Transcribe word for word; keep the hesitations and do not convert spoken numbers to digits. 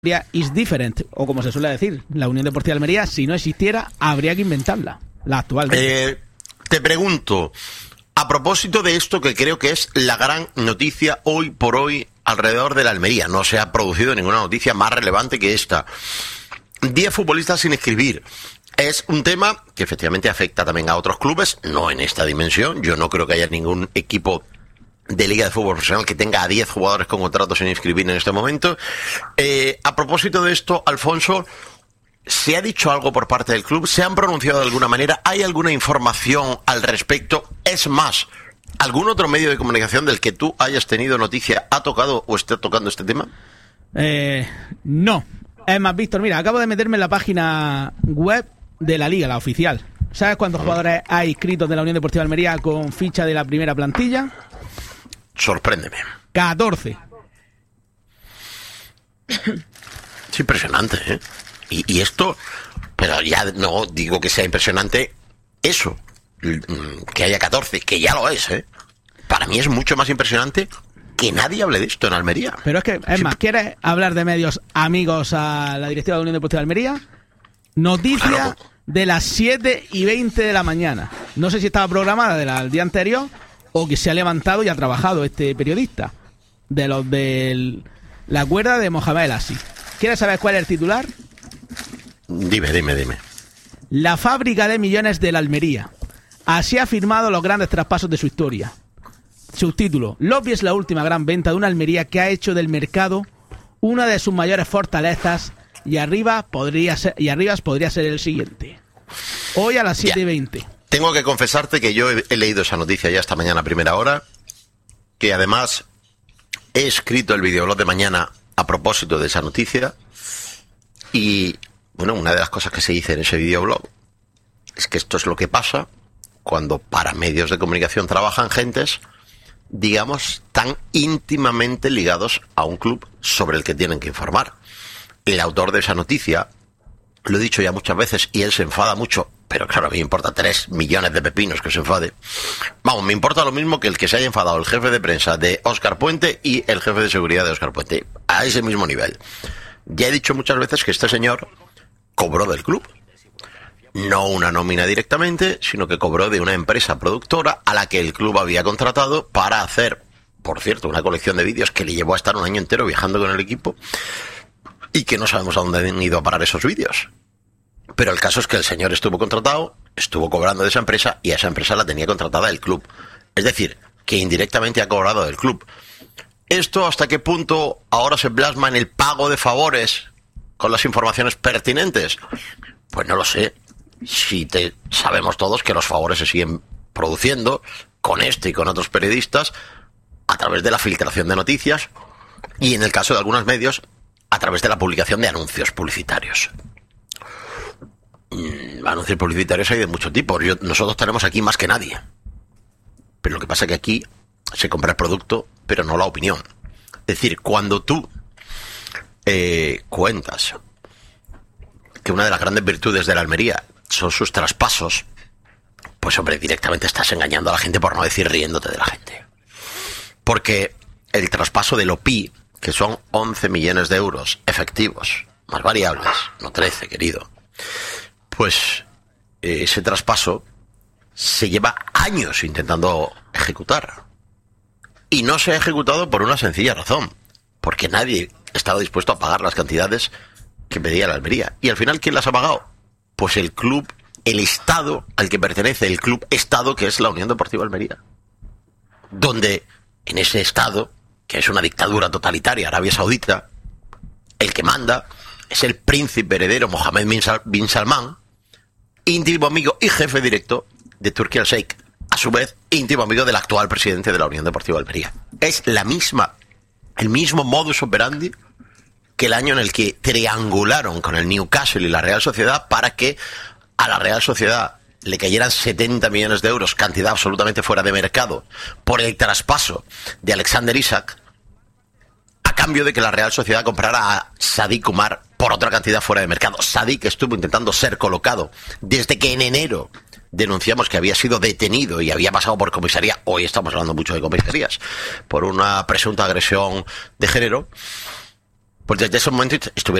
is different, o como se suele decir, la Unión Deportiva de Almería, si no existiera, habría que inventarla, la actual. Eh, te pregunto, a propósito de esto que creo que es la gran noticia hoy por hoy alrededor de la Almería, no se ha producido ninguna noticia más relevante que esta. diez futbolistas sin inscribir. Es un tema que efectivamente afecta también a otros clubes, no en esta dimensión. Yo no creo que haya ningún equipo de Liga de Fútbol Profesional que tenga a diez jugadores con contratos sin inscribir en este momento. Eh, a propósito de esto, Alfonso, ¿se ha dicho algo por parte del club? ¿Se han pronunciado de alguna manera? ¿Hay alguna información al respecto? Es más, ¿algún otro medio de comunicación del que tú hayas tenido noticia ha tocado o esté tocando este tema? Eh, no. Es más, Víctor, mira, acabo de meterme en la página web de la Liga, la oficial. ¿Sabes cuántos jugadores hay inscritos de la Unión Deportiva de Almería con ficha de la primera plantilla? Sorpréndeme. catorce. Es impresionante, ¿eh? Y, y esto, pero ya no digo que sea impresionante eso, que haya catorce, que ya lo es, ¿eh? Para mí es mucho más impresionante que nadie hable de esto en Almería. Pero es que, es sí. más, ¿quieres hablar de medios amigos a la directiva de la Unión Deportiva de Almería? Noticia Claro. de las siete y veinte de la mañana. No sé si estaba programada del día anterior o que se ha levantado y ha trabajado este periodista. De los de la cuerda de Mohamed El Assi. ¿Quieres saber cuál es el titular? Dime, dime, dime. La fábrica de millones de la Almería. Así ha firmado los grandes traspasos de su historia. Subtítulo: Lobby es la última gran venta de una Almería que ha hecho del mercado una de sus mayores fortalezas y arriba podría ser, y Arribas podría ser el siguiente. Hoy a las siete y veinte. Tengo que confesarte que yo he, he leído esa noticia ya esta mañana a primera hora, que además he escrito el videoblog de mañana a propósito de esa noticia, y bueno, una de las cosas que se dice en ese videoblog es que esto es lo que pasa cuando para medios de comunicación trabajan gentes, digamos, tan íntimamente ligados a un club sobre el que tienen que informar. El autor de esa noticia, lo he dicho ya muchas veces y él se enfada mucho, pero claro, a mí me importa tres millones de pepinos que se enfade. Vamos, me importa lo mismo que el que se haya enfadado el jefe de prensa de Óscar Puente y el jefe de seguridad de Óscar Puente, a ese mismo nivel. Ya he dicho muchas veces que este señor cobró del club. No una nómina directamente, sino que cobró de una empresa productora a la que el club había contratado para hacer, por cierto, una colección de vídeos que le llevó a estar un año entero viajando con el equipo y que no sabemos a dónde han ido a parar esos vídeos. Pero el caso es que el señor estuvo contratado, estuvo cobrando de esa empresa y a esa empresa la tenía contratada el club. Es decir, que indirectamente ha cobrado del club. ¿Esto hasta qué punto ahora se plasma en el pago de favores con las informaciones pertinentes? Pues no lo sé. Si te, sabemos todos que los favores se siguen produciendo con este y con otros periodistas a través de la filtración de noticias y en el caso de algunos medios a través de la publicación de anuncios publicitarios. Mm, anuncios publicitarios hay de mucho tipo. Yo, nosotros tenemos aquí más que nadie. Pero lo que pasa es que aquí se compra el producto, pero no la opinión. Es decir, cuando tú eh, cuentas que una de las grandes virtudes de la Almería son sus traspasos, pues hombre, directamente estás engañando a la gente, por no decir riéndote de la gente. Porque el traspaso del O P I, que son once millones de euros efectivos, más variables, no trece, querido, pues eh, ese traspaso se lleva años intentando ejecutar. Y no se ha ejecutado por una sencilla razón, porque nadie estaba dispuesto a pagar las cantidades que pedía la Almería. Y al final, ¿quién las ha pagado? Pues el club, el Estado al que pertenece el club Estado, que es la Unión Deportiva Almería. Donde en ese Estado, que es una dictadura totalitaria, Arabia Saudita, el que manda es el príncipe heredero Mohammed bin Salman, íntimo amigo y jefe directo de Turki al-Sheikh, a su vez íntimo amigo del actual presidente de la Unión Deportiva Almería. Es la misma, el mismo modus operandi que el año en el que triangularon con el Newcastle y la Real Sociedad para que a la Real Sociedad le cayeran setenta millones de euros, cantidad absolutamente fuera de mercado, por el traspaso de Alexander Isak, a cambio de que la Real Sociedad comprara a Sadiq Umar por otra cantidad fuera de mercado. Sadiq estuvo intentando ser colocado desde que en enero denunciamos que había sido detenido y había pasado por comisaría, hoy estamos hablando mucho de comisarías, por una presunta agresión de género. Pues desde ese momento estuvieron